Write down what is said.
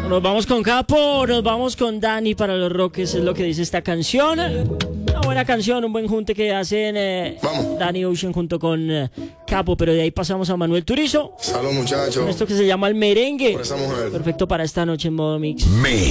Nos vamos con Capo, nos vamos con Dani para los Roques, es lo que dice esta canción. Una buena canción, un buen junte que hacen Danny Ocean junto con Capo, pero de ahí pasamos a Manuel Turizo. Salud, muchachos. Con esto que se llama el merengue. Por esa mujer. Perfecto para esta noche en modo mix.